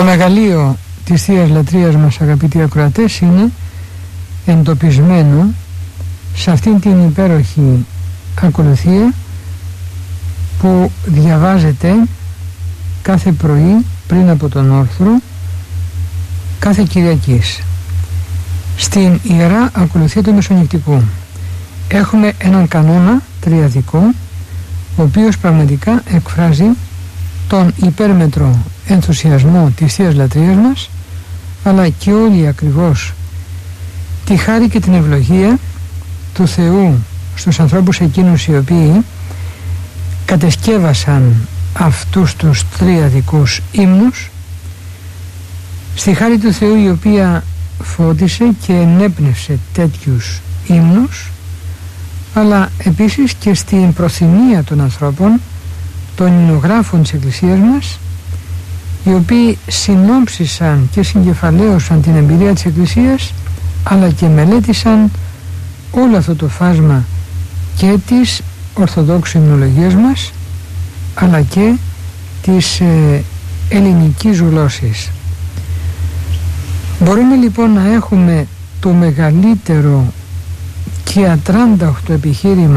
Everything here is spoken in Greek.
Το μεγαλείο της Θείας Λατρείας μας, αγαπητοί ακροατές, είναι εντοπισμένο σε αυτήν την υπέροχη ακολουθία που διαβάζεται κάθε πρωί πριν από τον όρθρο κάθε Κυριακής. Στην Ιερά Ακολουθία του Μεσονυχτικού έχουμε έναν κανόνα τριαδικό, ο οποίος πραγματικά εκφράζει τον υπέρμετρο ενθουσιασμό της Θείας Λατρείας μας, αλλά και όλη ακριβώς τη χάρη και την ευλογία του Θεού στους ανθρώπους εκείνους οι οποίοι κατεσκεύασαν αυτούς τους τριαδικούς ύμνους, στη χάρη του Θεού η οποία φώτισε και ενέπνευσε τέτοιους ύμνους, αλλά επίσης και στην προθυμία των ανθρώπων, των υμνογράφων της Εκκλησίας μας, οι οποίοι συνόψισαν και συγκεφαλαίωσαν την εμπειρία της Εκκλησίας, αλλά και μελέτησαν όλο αυτό το φάσμα και της Ορθοδόξου υμνολογίας μας, αλλά και της ελληνικής γλώσσης. Μπορούμε λοιπόν να έχουμε το μεγαλύτερο και ατράνταχτο επιχείρημα